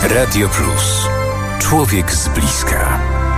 Radio Plus. Człowiek z bliska.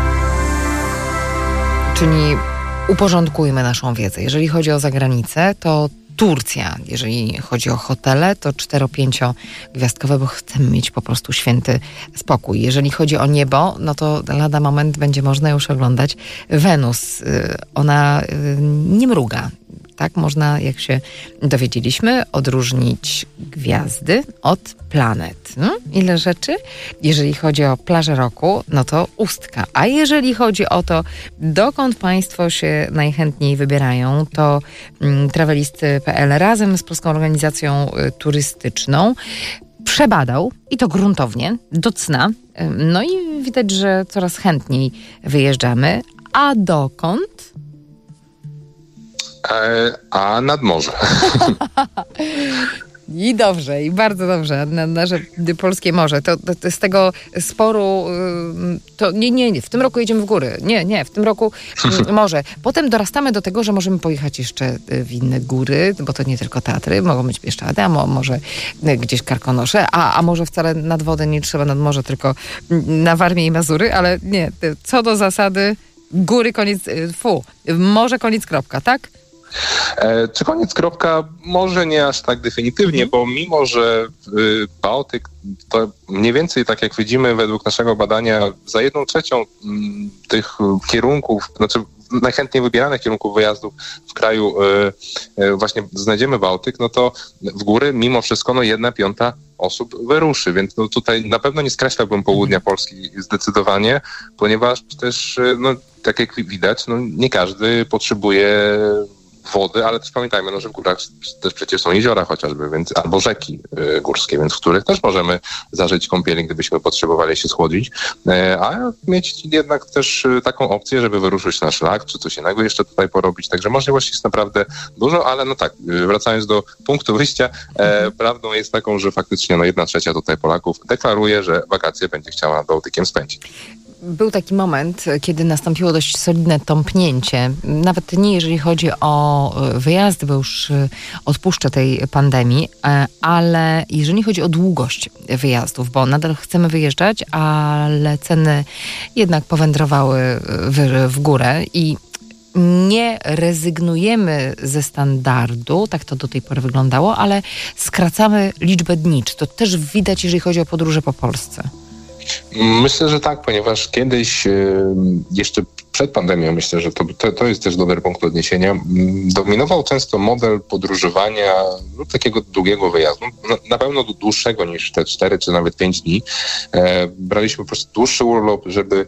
Czyli uporządkujmy naszą wiedzę. Jeżeli chodzi o zagranicę, to Turcja. Jeżeli chodzi o hotele, to 4-5 gwiazdkowe, bo chcemy mieć po prostu święty spokój. Jeżeli chodzi o niebo, no to lada moment będzie można już oglądać Wenus. Ona nie mruga. Tak można, jak się dowiedzieliśmy, odróżnić gwiazdy od planet. Ile rzeczy? Jeżeli chodzi o plażę roku, no to Ustka. A jeżeli chodzi o to, dokąd państwo się najchętniej wybierają, to travelisty.pl razem z Polską Organizacją Turystyczną przebadał, i to gruntownie, do cna. No i widać, że coraz chętniej wyjeżdżamy. A dokąd? A nad morze. I dobrze, i bardzo dobrze. Nasze polskie morze. To z tego sporu to nie, w tym roku jedziemy w góry. Nie, w tym roku morze. Potem dorastamy do tego, że możemy pojechać jeszcze w inne góry, bo to nie tylko Tatry, mogą być Bieszczady, a może gdzieś Karkonosze, a może wcale nad wodę nie trzeba nad morze, tylko na Warmię i Mazury, ale nie, co do zasady góry, koniec, morze, koniec, kropka, tak? Czy koniec, kropka? Może nie aż tak definitywnie, bo mimo, że Bałtyk to mniej więcej, tak jak widzimy według naszego badania, za 1/3 tych kierunków, znaczy najchętniej wybieranych kierunków wyjazdów w kraju właśnie znajdziemy Bałtyk, no to w góry mimo wszystko 1/5 osób wyruszy, więc tutaj na pewno nie skreślałbym południa Polski zdecydowanie, ponieważ też, tak jak widać, nie każdy potrzebuje wody, ale też pamiętajmy, że w górach też przecież są jeziora chociażby, więc albo rzeki górskie, więc w których też możemy zażyć kąpieli, gdybyśmy potrzebowali się schłodzić, a mieć jednak też taką opcję, żeby wyruszyć na szlak, czy coś innego jeszcze tutaj porobić, także możliwości jest naprawdę dużo, ale wracając do punktu wyjścia, prawdą jest taką, że faktycznie 1/3 tutaj Polaków deklaruje, że wakacje będzie chciała nad Bałtykiem spędzić. Był taki moment, kiedy nastąpiło dość solidne tąpnięcie. Nawet nie jeżeli chodzi o wyjazdy, bo już odpuszczę tej pandemii, ale jeżeli chodzi o długość wyjazdów, bo nadal chcemy wyjeżdżać, ale ceny jednak powędrowały w górę i nie rezygnujemy ze standardu, tak to do tej pory wyglądało, ale skracamy liczbę dni. Czy to też widać, jeżeli chodzi o podróże po Polsce? Myślę, że tak, ponieważ kiedyś, jeszcze przed pandemią, myślę, że to jest też dobry punkt odniesienia, dominował często model podróżowania takiego długiego wyjazdu, na pewno dłuższego niż te 4 czy nawet 5 dni. Braliśmy po prostu dłuższy urlop,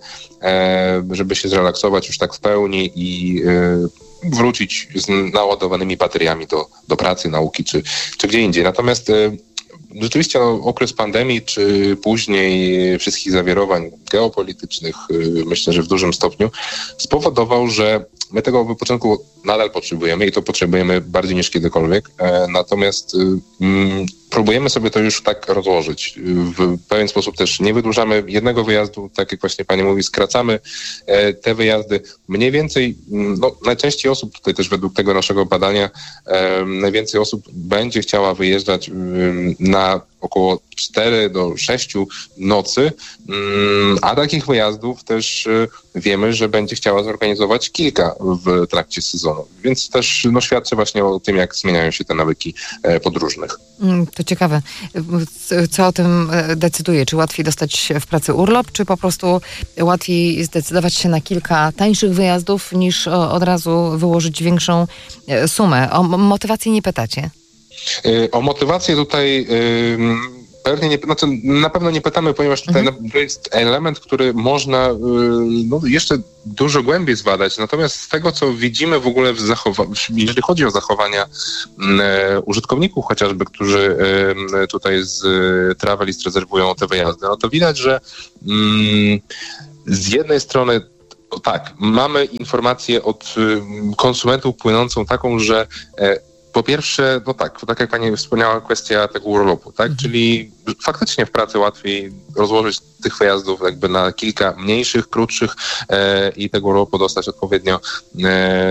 żeby się zrelaksować już tak w pełni i wrócić z naładowanymi bateriami do pracy, nauki czy gdzie indziej. Natomiast rzeczywiście okres pandemii, czy później wszystkich zawirowań geopolitycznych, myślę, że w dużym stopniu, spowodował, że my tego wypoczynku nadal potrzebujemy i to potrzebujemy bardziej niż kiedykolwiek. Natomiast próbujemy sobie to już tak rozłożyć. W pewien sposób też nie wydłużamy jednego wyjazdu, tak jak właśnie pani mówi, skracamy te wyjazdy. Mniej więcej, najczęściej osób, tutaj też według tego naszego badania, najwięcej osób będzie chciała wyjeżdżać na około 4 do 6 nocy, a takich wyjazdów też wiemy, że będzie chciała zorganizować kilka w trakcie sezonu. Więc też świadczy właśnie o tym, jak zmieniają się te nawyki podróżnych. To ciekawe. Co o tym decyduje? Czy łatwiej dostać w pracy urlop, czy po prostu łatwiej zdecydować się na kilka tańszych wyjazdów, niż od razu wyłożyć większą sumę? O motywację nie pytacie? O motywację tutaj pewnie na pewno nie pytamy, ponieważ tutaj to jest element, który można jeszcze dużo głębiej zbadać. Natomiast z tego, co widzimy w ogóle jeżeli chodzi o zachowania użytkowników chociażby, którzy tutaj z Travelist rezerwują te wyjazdy, to widać, że z jednej strony tak, mamy informację od konsumentów płynącą taką, że po pierwsze, tak jak pani wspomniała, kwestia tego urlopu, tak? Czyli faktycznie w pracy łatwiej rozłożyć tych wyjazdów jakby na kilka mniejszych, krótszych i tego urlopu dostać odpowiednio